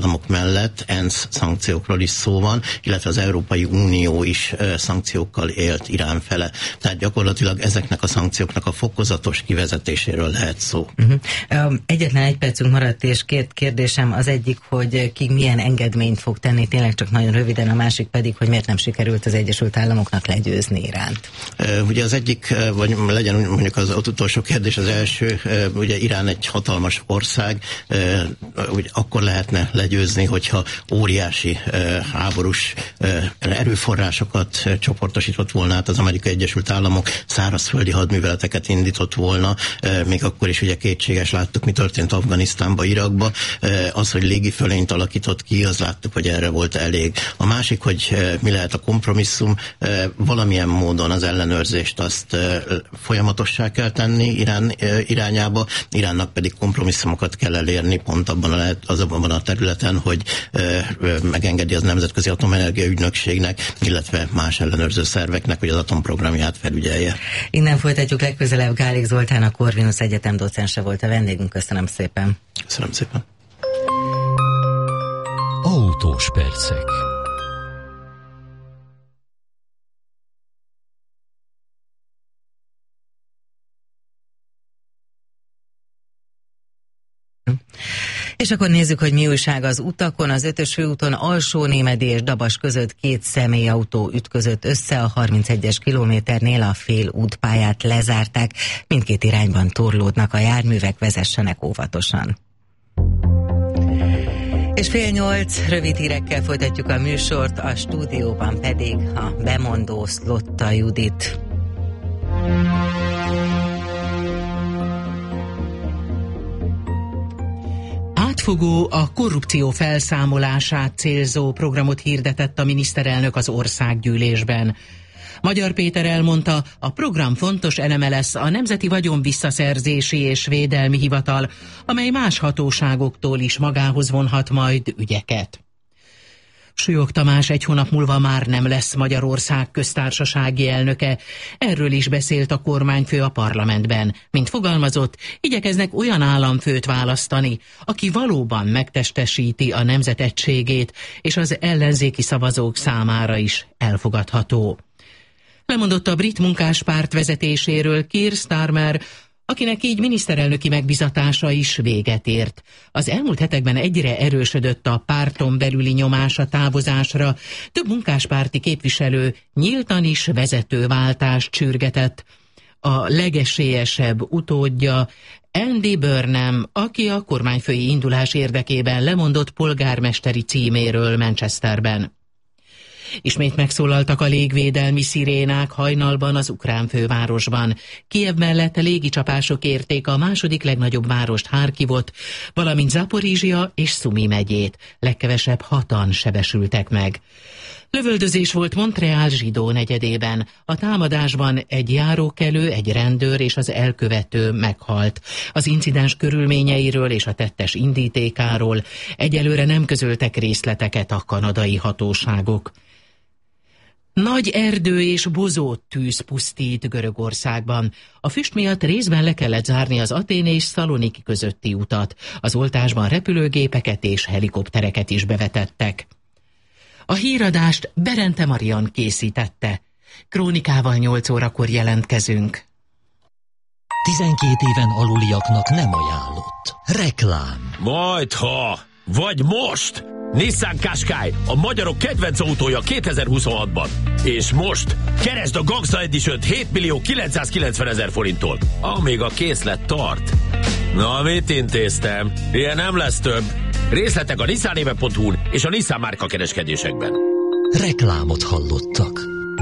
Államok mellett ENSZ szankciókról is szó van, illetve az Európai Unió is szankciókkal élt Irán fele. Tehát gyakorlatilag ezeknek a szankcióknak a fokozatos kivezetéséről lehet szó. Egyetlen egy percünk maradt, és két kérdésem. Az egyik, hogy ki milyen engedményt fog tenni, tényleg csak nagyon röviden, a másik pedig, hogy miért nem sikerült az Egyesült Államoknak legyőzni Iránt. Ugye az egyik, vagy legyen mondjuk az utolsó kérdés, az első, ugye Irán egy hatalmas ország, ugye akkor lehetne legyőzni, hogyha óriási háborús erőforrásokat csoportosított volna át az Amerikai Egyesült Államok, szárazföldi hadműveleteket indított volna, még akkor is ugye kétséges, láttuk, mi történt Afganisztánba, Irakba. Az, hogy légifölényt alakított ki, az láttuk, hogy erre volt elég. A másik, hogy mi lehet a kompromisszum, valamilyen módon az ellenőrzést azt folyamatossá kell tenni Irán irányába, Iránnak pedig kompromisszumokat kell elérni pont abban a területen, hogy megengedi az Nemzetközi Atomenergia Ügynökségnek, illetve más ellenőrző szerveknek, hogy az atomprogramját felügyelje. Innen folytatjuk legközelebb. Gálik Zoltán, a Corvinus Egyetem docense volt a vendégünk. Köszönöm szépen. Köszönöm szépen. Autós percek. És akkor nézzük, hogy mi újság az utakon. Az 5-ös főúton Alsónémedi és Dabas között 2 személyautó ütközött össze, a 31-es kilométernél a fél útpályát lezárták. Mindkét irányban torlódnak a járművek, vezessenek óvatosan. És 7:30 rövid hírekkel folytatjuk a műsort, a stúdióban pedig a bemondó Szlotta Judit. Átfogó, a korrupció felszámolását célzó programot hirdetett a miniszterelnök az országgyűlésben. Magyar Péter elmondta, a program fontos eleme lesz a Nemzeti Vagyonvisszaszerzési és Védelmi Hivatal, amely más hatóságoktól is magához vonhat majd ügyeket. Súlyog Tamás 1 hónap múlva már nem lesz Magyarország köztársasági elnöke. Erről is beszélt a kormányfő a parlamentben. Mint fogalmazott, igyekeznek olyan államfőt választani, aki valóban megtestesíti a nemzet egységét, és az ellenzéki szavazók számára is elfogadható. Lemondott a brit munkáspárt vezetéséről Keir Starmer, akinek így miniszterelnöki megbizatása is véget ért. Az elmúlt hetekben egyre erősödött a párton belüli nyomás a távozásra, több munkáspárti képviselő nyíltan is vezetőváltást sürgetett. A legesélyesebb utódja Andy Burnham, aki a kormányfői indulás érdekében lemondott polgármesteri címéről Manchesterben. Ismét megszólaltak a légvédelmi szirénák hajnalban az ukrán fővárosban. Kijev mellett légicsapások érték a második legnagyobb várost, Harkivot, valamint Zaporizsia és Szumi megyét. Legkevesebb 6-an sebesültek meg. Lövöldözés volt Montreal zsidó negyedében. A támadásban egy járókelő, egy rendőr és az elkövető meghalt. Az incidens körülményeiről és a tettes indítékáról egyelőre nem közöltek részleteket a kanadai hatóságok. Nagy erdő és bozót tűz pusztít Görögországban. A füst miatt részben le kellett zárni az Atén és Szaloniki közötti utat. Az oltásban repülőgépeket és helikoptereket is bevetettek. A híradást Berente Marian készítette. Krónikával 8 órakor jelentkezünk. 12 éven aluliaknak nem ajánlott. Reklám. Majdha, vagy most! Nissan Qashqai, a magyarok kedvenc autója 2026-ban. És most keresd a Gangsta Edition-t 7.990.000 forinttól, amíg a készlet tart. Na, mit intéztem? Ilyen nem lesz több. Részletek a nissanéve.hu-n és a Nissan márka kereskedésekben. Reklámot hallottak.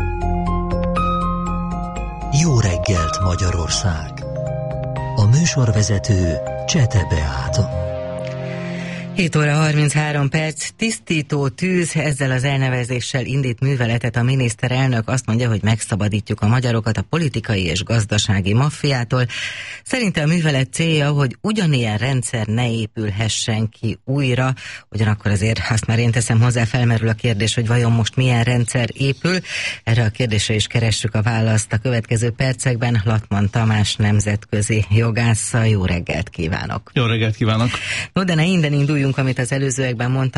Jó reggelt, Magyarország! A műsorvezető Csete Beáta. 7 óra 33 perc, tisztító tűz, ezzel az elnevezéssel indít műveletet a miniszterelnök. Azt mondja, hogy megszabadítjuk a magyarokat a politikai és gazdasági maffiától. Szerinte a művelet célja, hogy ugyanilyen rendszer ne épülhessen ki újra. Ugyanakkor azért, azt már én teszem hozzá, felmerül a kérdés, hogy vajon most milyen rendszer épül. Erre a kérdésre is keressük a választ a következő percekben. Latman Tamás nemzetközi jogásszal. Jó reggelt kívánok! Jó reggelt kívánok! No, de ne innen induljunk velünk, amit az előzőekben mondtam,